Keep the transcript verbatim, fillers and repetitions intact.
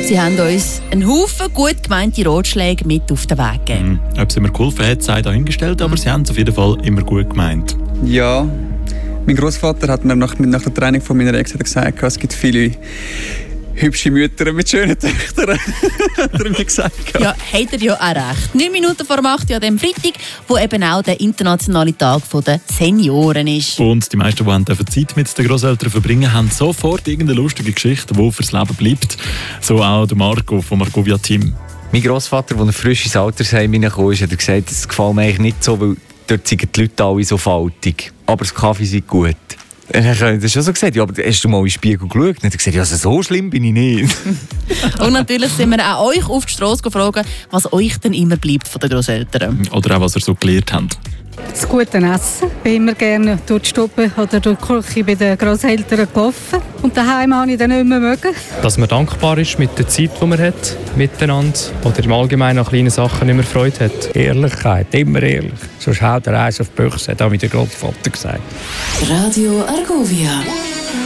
Sie haben uns einen Haufen gut gemeinte Ratschläge mit auf den Weg gegeben. Mhm. Ob es immer geholfen hat, sei dahingestellt, aber sie haben es auf jeden Fall immer gut gemeint. Ja, mein Großvater hat mir nach, nach der Training von meiner Ex gesagt, es gibt viele hübsche Mütter mit schönen Töchtern, hat er mir gesagt. Ja, hat er ja auch recht. Neun Minuten vor acht an dem Freitag, wo eben auch der internationale Tag der Senioren ist. Und die meisten, die Zeit mit den Grosseltern verbringen, haben sofort irgendeine lustige Geschichte, die fürs Leben bleibt. So auch der Marco vom Margovia-Team. Mein Grossvater, als er frisch ins Altersheim hineinkam, hat er gesagt, das gefällt mir eigentlich nicht so, weil dort sind die Leute alle so faltig. Aber das Kaffee sei gut. Er hat schon so gesagt, ja, aber hast du mal in den Spiegel geschaut? Und er hat gesagt, ja, also so schlimm bin ich nicht. Und natürlich sind wir auch euch auf die Strasse gefragt, was euch denn immer bleibt von den Grosseltern. Oder auch, was ihr so gelernt habt. Das gute Essen. Ich bin immer gerne durch die Stube oder durch die Küche bei den Grosseltern gelaufen. Und daheim habe ich dann nicht mehr mögen. Dass man dankbar ist mit der Zeit, die man hat, miteinander. Oder im Allgemeinen an kleinen Sachen nicht mehr Freude hat. Ehrlichkeit, immer ehrlich. Sonst haut er eins auf die Büchse, hat auch mein Großvater gesagt. Radio Argovia.